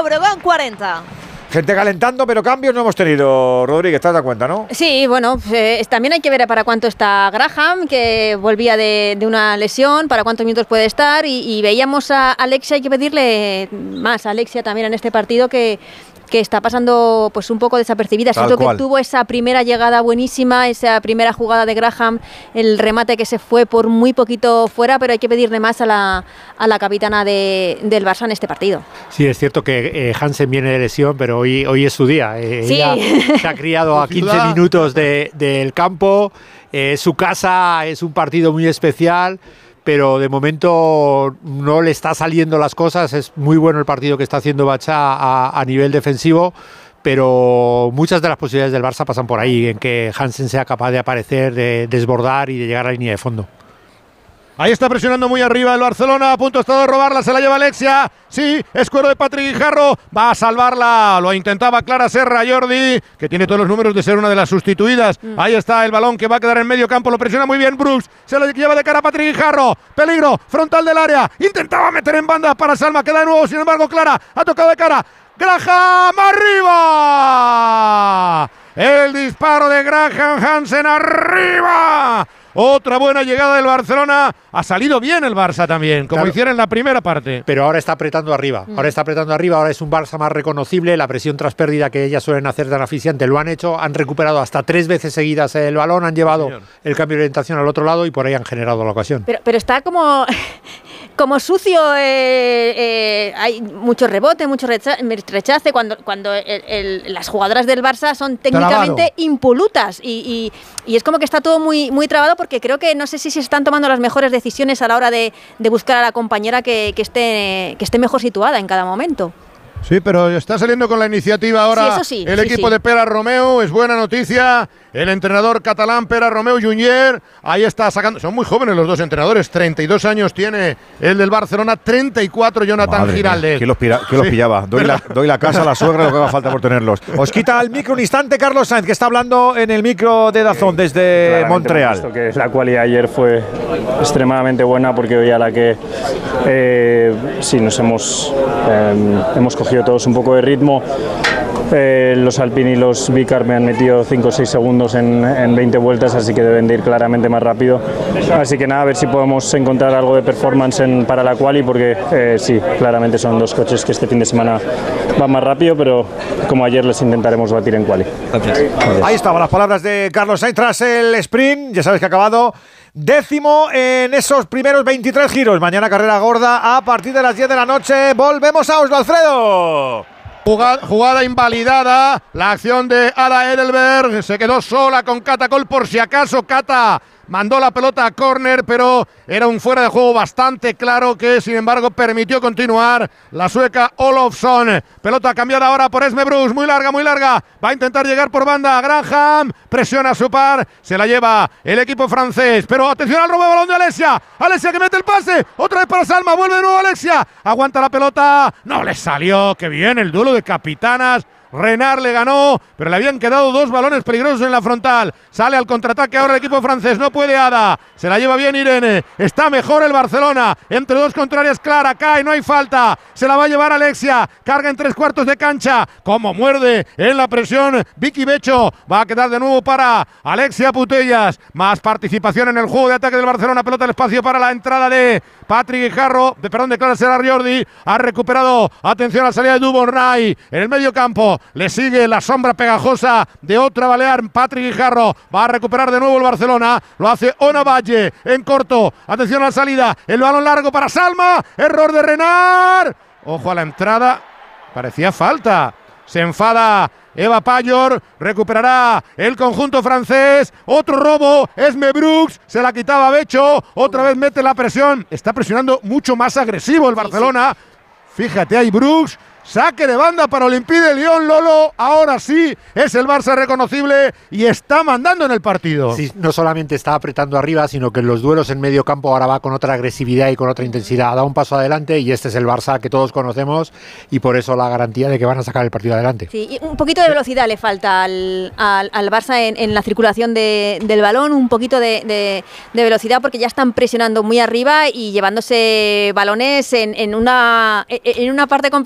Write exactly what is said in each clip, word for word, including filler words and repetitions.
Obregón cuarenta. Gente calentando, pero cambios no hemos tenido, Rodríguez, ¿te das cuenta, no? Sí, bueno, eh, también hay que ver para cuánto está Graham, que volvía de, de una lesión, para cuántos minutos puede estar, y, y veíamos a Alexia, hay que pedirle más a Alexia también en este partido, que, que está pasando pues un poco desapercibida. Siento que tuvo esa primera llegada buenísima, esa primera jugada de Graham, el remate que se fue por muy poquito fuera, pero hay que pedirle más a la, a la capitana de, del Barça en este partido. Sí, es cierto que eh, Hansen viene de lesión, pero hoy, hoy es su día. Eh, sí. Ella se ha criado a quince minutos de, del campo, eh, su casa, es un partido muy especial, pero de momento no le está saliendo las cosas. Es muy bueno el partido que está haciendo Bachá a, a nivel defensivo, pero muchas de las posibilidades del Barça pasan por ahí, en que Hansen sea capaz de aparecer, de desbordar y de llegar a la línea de fondo. Ahí está presionando muy arriba el Barcelona, a punto está de robarla, se la lleva Alexia. Sí, escuero de Patrick Guijarro, va a salvarla, lo intentaba Clara Serra, Jordi, que tiene todos los números de ser una de las sustituidas. Mm. Ahí está el balón que va a quedar en medio campo, lo presiona muy bien Brooks, se lo lleva de cara a Patrick Guijarro, peligro, frontal del área, intentaba meter en banda para Salma, queda de nuevo, sin embargo Clara, ha tocado de cara, Graham arriba, el disparo de Graham Hansen arriba. Otra buena llegada del Barcelona. Ha salido bien el Barça también, como claro. hicieron en la primera parte. Pero ahora está apretando arriba. Mm. Ahora está apretando arriba. Ahora es un Barça más reconocible. La presión tras pérdida que ellas suelen hacer tan aficiante lo han hecho. Han recuperado hasta tres veces seguidas el balón. Han llevado Señor. el cambio de orientación al otro lado y por ahí han generado la ocasión. Pero, pero está como, como sucio. Eh, eh, hay mucho rebote, mucho rechace. Cuando, cuando el, el, las jugadoras del Barça son técnicamente Trabado. impolutas. Y, y, y es como que está todo muy, muy trabado, porque creo que no sé si se están tomando las mejores decisiones a la hora de, de buscar a la compañera que, que, esté, que esté mejor situada en cada momento. Sí, pero está saliendo con la iniciativa ahora sí, eso sí, el sí, equipo sí. de Pere Romeu, es buena noticia. El entrenador catalán Pere Romeu Junior, ahí está sacando, son muy jóvenes los dos entrenadores, treinta y dos años tiene el del Barcelona, treinta y cuatro Jonathan Madre Giraldez. ¿Quién los, pira, ¿quién los sí, pillaba? Doy la, doy la casa a la suegra, lo que haga falta por tenerlos. Os quita el micro un instante Carlos Sainz, que está hablando en el micro de Dazón desde Claramente Montreal. Visto que la cualidad ayer fue extremadamente buena, porque hoy a la que eh, sí nos hemos, eh, hemos cogido todos un poco de ritmo. Eh, los Alpine y los Vicar me han metido cinco o seis segundos en, en veinte vueltas, así que deben de ir claramente más rápido. Así que nada, a ver si podemos encontrar algo de performance en, para la quali, porque eh, sí, claramente son dos coches que este fin de semana van más rápido, pero como ayer les intentaremos batir en quali. Gracias. Ahí estaban las palabras de Carlos Sainz tras el sprint, ya sabes que ha acabado décimo en esos primeros veintitrés giros. Mañana carrera gorda a partir de las diez de la noche. Volvemos a Oslo, Alfredo. Jugada, jugada invalidada, la acción de Ada Edelberg, se quedó sola con Kata Cole por si acaso. Kata mandó la pelota a córner, pero era un fuera de juego bastante claro que, sin embargo, permitió continuar la sueca Olofsson. Pelota cambiada ahora por Esme Brooks, muy larga, muy larga. Va a intentar llegar por banda Graham, presiona a su par, se la lleva el equipo francés. Pero atención al robo de balón de Alexia. Alexia que mete el pase, otra vez para Salma, vuelve de nuevo Alexia. Aguanta la pelota, no le salió, qué bien el duelo de capitanas. Renard le ganó, pero le habían quedado dos balones peligrosos en la frontal. Sale al contraataque ahora el equipo francés, no puede Ada, se la lleva bien Irene, está mejor el Barcelona, entre dos contrarias Clara, cae, no hay falta, se la va a llevar Alexia, carga en tres cuartos de cancha, como muerde en la presión Vicky Becho, va a quedar de nuevo para Alexia Putellas, más participación en el juego de ataque del Barcelona, pelota al espacio para la entrada de Patrick Guijarro, de, perdón, de Clara Serra Jordi, ha recuperado, atención a la salida de Duvernay, en el medio campo, le sigue la sombra pegajosa de otra balear, Patrick Guijarro, va a recuperar de nuevo el Barcelona, lo hace Ona Valle, en corto, atención a la salida, el balón largo para Salma, error de Renard, ojo a la entrada, parecía falta, se enfada Eva Payor, recuperará el conjunto francés, otro robo, Esme Brooks, se la quitaba Becho, otra vez mete la presión, está presionando mucho más agresivo el Barcelona, fíjate ahí Brooks, saque de banda para Olympique de Lyon, Lolo, ahora sí, es el Barça reconocible y está mandando en el partido. Sí, no solamente está apretando arriba, sino que en los duelos en medio campo ahora va con otra agresividad y con otra intensidad, da un paso adelante y este es el Barça que todos conocemos y por eso la garantía de que van a sacar el partido adelante. Sí, y un poquito de velocidad le falta al, al, al Barça en, en la circulación de, del balón, un poquito de, de, de velocidad porque ya están presionando muy arriba y llevándose balones en, en, una, en una parte complicada de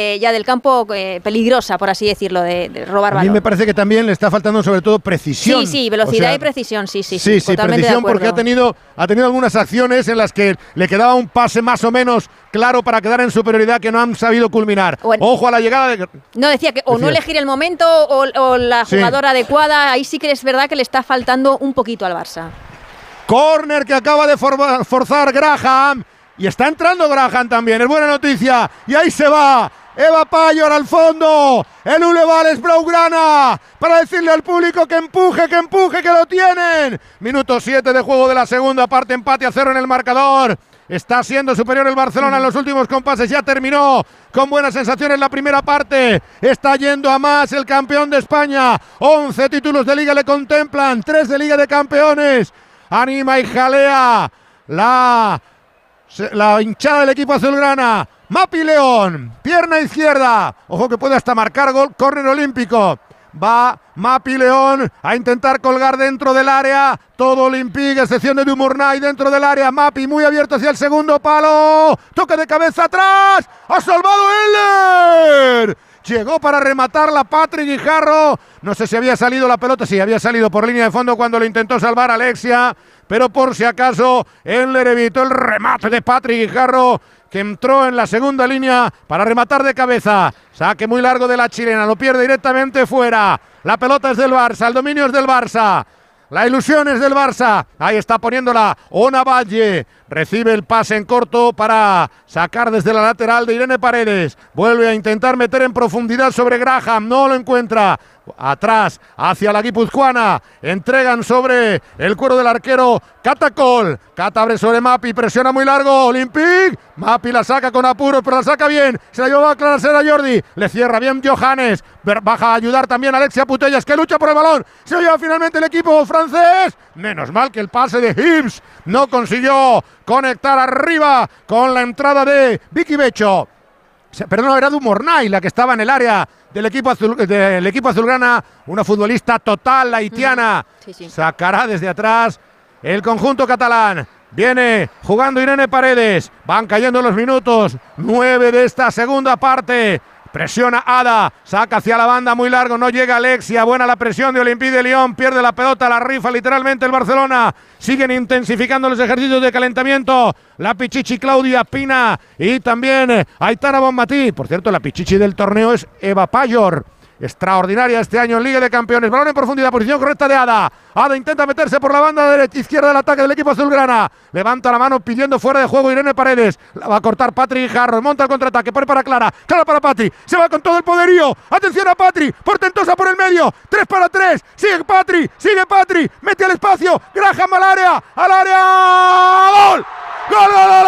de, ya del campo eh, peligrosa, por así decirlo, de, de robar balón. A mí me parece que también le está faltando sobre todo precisión. Sí, sí, velocidad o sea, y precisión, sí, sí. Sí, sí, sí, precisión porque ha tenido, ha tenido algunas acciones en las que le quedaba un pase más o menos claro para quedar en superioridad que no han sabido culminar. Bueno, ojo a la llegada de... No, decía que o decía. no elegir el momento o, o la jugadora sí. adecuada, ahí sí que es verdad que le está faltando un poquito al Barça. Córner que acaba de for forzar Graham y está entrando Graham también, es buena noticia y ahí se va Eva Payor al fondo, el Uleval es Blaugrana para decirle al público que empuje, que empuje, que lo tienen. Minuto siete de juego de la segunda parte, empate a cero en el marcador. Está siendo superior el Barcelona en los últimos compases, ya terminó con buenas sensaciones la primera parte, está yendo a más el campeón de España, once títulos de Liga le contemplan, tres de Liga de Campeones, anima y jalea la, la hinchada del equipo azulgrana. Mapi León, pierna izquierda, ojo que puede hasta marcar gol, córner olímpico. Va Mapi León a intentar colgar dentro del área. Todo Olympique, excepción de Dumurnay dentro del área. Mapi muy abierto hacia el segundo palo. Toque de cabeza atrás. ¡Ha salvado Eller! Llegó para rematarla Patrick Guijarro. No sé si había salido la pelota. Sí, había salido por línea de fondo cuando lo intentó salvar Alexia. Pero por si acaso, Eller evitó el remate de Patrick Guijarro, que entró en la segunda línea para rematar de cabeza. Saque muy largo de la chilena, lo pierde directamente fuera. La pelota es del Barça, el dominio es del Barça. La ilusión es del Barça. Ahí está poniéndola Ona Valle. Recibe el pase en corto para sacar desde la lateral de Irene Paredes. Vuelve a intentar meter en profundidad sobre Graham. No lo encuentra. Atrás, hacia la guipuzcoana. Entregan sobre el cuero del arquero Catacol. Cata abre sobre Mapi, presiona muy largo. Olympique. Mapi la saca con apuros, pero la saca bien. Se la lleva a aclararse a Jordi. Le cierra bien Johannes. Baja a ayudar también Alexia Putellas, que lucha por el balón. Se lo lleva finalmente el equipo francés. Menos mal que el pase de Hibbs no consiguió conectar arriba con la entrada de Vicky Becho. Perdón, era Dumurnay la que estaba en el área del equipo, azul, del equipo azulgrana, una futbolista total, la haitiana. Sí, sí. Sacará desde atrás el conjunto catalán. Viene jugando Irene Paredes. Van cayendo los minutos. Nueve de esta segunda parte. Presiona Ada, saca hacia la banda muy largo, no llega Alexia, buena la presión de Olympique de Lyon, pierde la pelota, la rifa literalmente el Barcelona. Siguen intensificando los ejercicios de calentamiento. La Pichichi Claudia Pina y también Aitana Bonmatí. Por cierto, la Pichichi del torneo es Eva Payor. Extraordinaria este año en Liga de Campeones. Balón en profundidad, posición correcta de Ada. Ada intenta meterse por la banda derecha, izquierda del ataque del equipo azulgrana. Levanta la mano pidiendo fuera de juego Irene Paredes. La va a cortar Patrick Guijarro. Monta el contraataque, pone para Clara. Clara para Patri. Se va con todo el poderío. Atención a Patri. Portentosa por el medio. Tres para tres. Sigue Patri. Sigue Patri. Mete al espacio. Graham al área. Al área. ¡Gol! ¡Gol, gol, gol!